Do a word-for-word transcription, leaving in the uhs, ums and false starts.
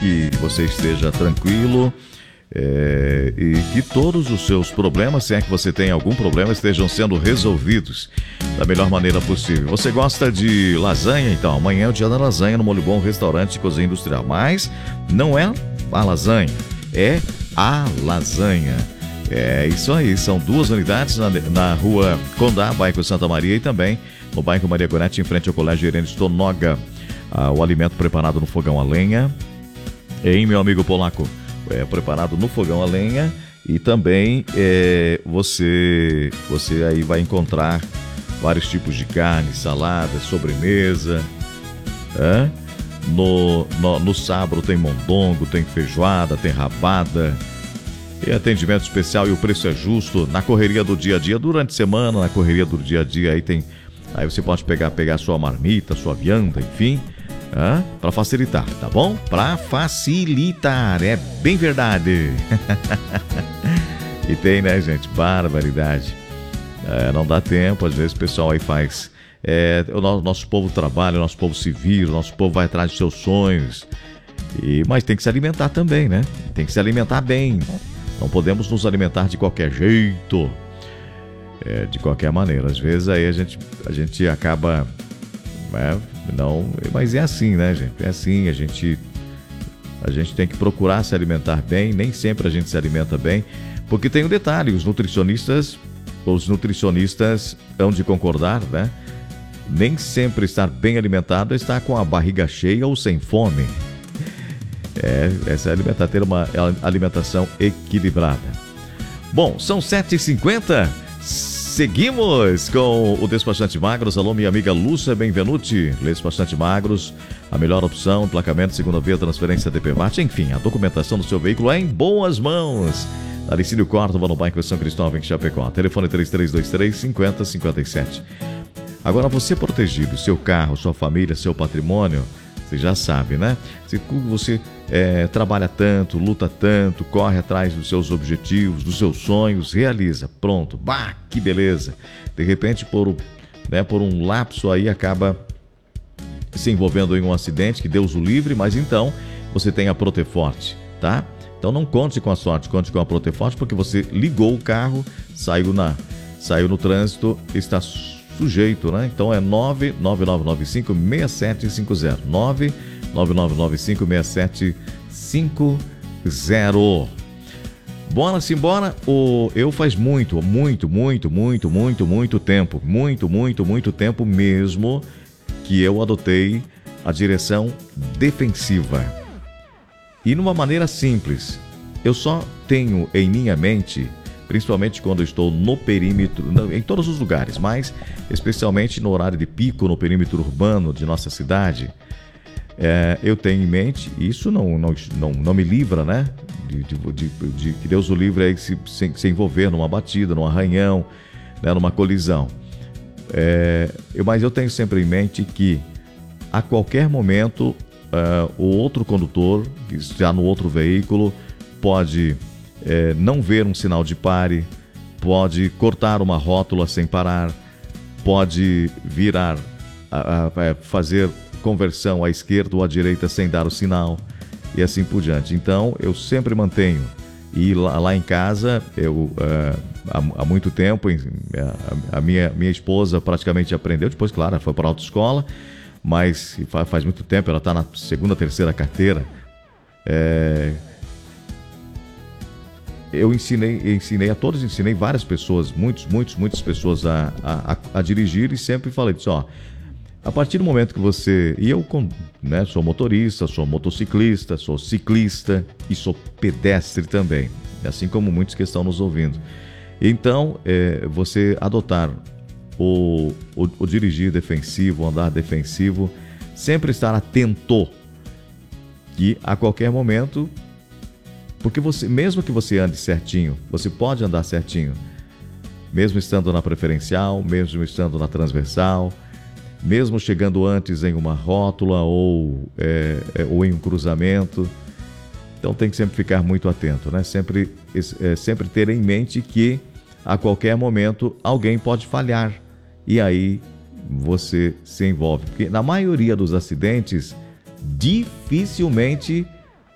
que você esteja tranquilo. É, e que todos os seus problemas, se é que você tem algum problema, estejam sendo resolvidos da melhor maneira possível. Você gosta de lasanha? Então, amanhã é o dia da lasanha no Molho Bom Restaurante e Cozinha Industrial. Mas não é a lasanha, é a lasanha. É isso aí, são duas unidades na, na rua Condá, bairro Santa Maria, e também no bairro Maria Gorete, em frente ao Colégio Irene Stonoga. Ah, o alimento preparado no fogão a lenha. Hein, meu amigo polaco? É preparado no fogão a lenha, e também é, você, você aí vai encontrar vários tipos de carne, salada, sobremesa. É? No, no, no sábado tem mondongo, tem feijoada, tem rabada. E atendimento especial, e o preço é justo. Na correria do dia a dia, durante a semana, na correria do dia a dia, aí tem. Aí você pode pegar, pegar sua marmita, sua vianda, enfim. Ah, para facilitar, tá bom? Para facilitar, é bem verdade. E tem, né, gente? Barbaridade. É, não dá tempo, às vezes o pessoal aí faz. É, o nosso, nosso povo trabalha, o nosso povo se vira, o nosso povo vai atrás dos seus sonhos. E, mas tem que se alimentar também, né? Tem que se alimentar bem. Não podemos nos alimentar de qualquer jeito. É, de qualquer maneira. Às vezes aí a gente, a gente acaba. É, não, mas é assim, né, gente? É assim, a gente, a gente tem que procurar se alimentar bem. Nem sempre a gente se alimenta bem, porque tem um detalhe: os nutricionistas, os nutricionistas hão de concordar, né? Nem sempre estar bem alimentado é estar com a barriga cheia ou sem fome. É, essa é alimentar, ter uma alimentação equilibrada. Bom, são sete e cinquenta. Seguimos com o Despachante Magros. Alô, minha amiga Lúcia Benvenuti. Despachante Magros, a melhor opção, emplacamento, segunda via, transferência D P V A T, enfim, a documentação do seu veículo é em boas mãos. Alicínio Córdova, no bairro São Cristóvão, em Chapecó. Telefone três três dois três, cinco zero cinco sete. Agora, você protegido, seu carro, sua família, seu patrimônio, você já sabe, né? Se você é, trabalha tanto, luta tanto, corre atrás dos seus objetivos, dos seus sonhos, realiza, pronto, bah, que beleza. De repente, por, né, por um lapso aí, acaba se envolvendo em um acidente, que Deus o livre, mas então você tem a Proteforte, tá? Então não conte com a sorte, conte com a Proteforte, porque você ligou o carro, saiu, na, saiu no trânsito, está sujeito, né? Então é nove nove nove nove cinco seis sete cinco zero, nove nove nove nove cinco seis sete cinco zero. Bora simbora. O eu faz muito, muito, muito, muito, muito, muito tempo, muito, muito, muito tempo mesmo que eu adotei a direção defensiva. E numa maneira simples. Eu só tenho em minha mente, principalmente quando eu estou no perímetro, em todos os lugares, mas especialmente no horário de pico, no perímetro urbano de nossa cidade, é, eu tenho em mente, isso não, não, não, não me livra, né? De, de, de, de que Deus o livre aí se, se, se envolver numa batida, num arranhão, né? Numa colisão. É, eu, mas eu tenho sempre em mente que a qualquer momento uh, o outro condutor, que está no outro veículo, pode É, não ver um sinal de pare, pode cortar uma rótula sem parar, pode virar, a, a, a fazer conversão à esquerda ou à direita sem dar o sinal, e assim por diante. Então, eu sempre mantenho. E lá, lá em casa, eu uh, há, há muito tempo, a, a minha, minha esposa praticamente aprendeu, depois, claro, ela foi para a autoescola, mas faz, faz muito tempo, ela está na segunda, terceira carteira. É... Eu ensinei, ensinei a todos, ensinei várias pessoas, muitos, muitos, muitas pessoas a, a, a dirigir, e sempre falei disso, ó, a partir do momento que você, e eu né, sou motorista, sou motociclista, sou ciclista e sou pedestre também, assim como muitos que estão nos ouvindo. Então, é, você adotar o, o, o dirigir defensivo, o andar defensivo, sempre estar atento, que a qualquer momento... Porque você, mesmo que você ande certinho, você pode andar certinho, mesmo estando na preferencial, mesmo estando na transversal, mesmo chegando antes em uma rótula ou, é, é, ou em um cruzamento. Então tem que sempre ficar muito atento, né? Sempre, é, sempre ter em mente que a qualquer momento alguém pode falhar e aí você se envolve. Porque na maioria dos acidentes, dificilmente